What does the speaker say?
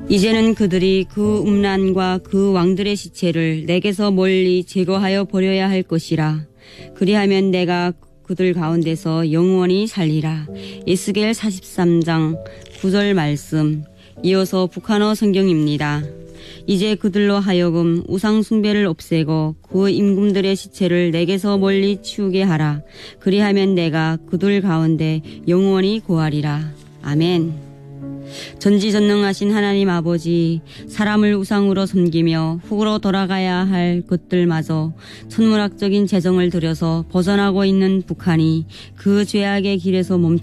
이제는 그들이 그 음란과 그 왕들의 시체를 내게서 멀리 제거하여 버려야 할 것이라. 그리하면 내가 그들 가운데서 영원히 살리라. 에스겔 43장 9절 말씀. 이어서 북한어 성경입니다. 이제 그들로 하여금 우상 숭배를 없애고 그 임금들의 시체를 내게서 멀리 치우게 하라. 그리하면 내가 그들 가운데 영원히 거하리라. 아멘. 전지전능하신 하나님 아버지, 사람을 우상으로 섬기며 흙으로 돌아가야 할 것들마저 천문학적인 재정을 들여서 벗어나고 있는 북한이 그 죄악의 길에서 멈추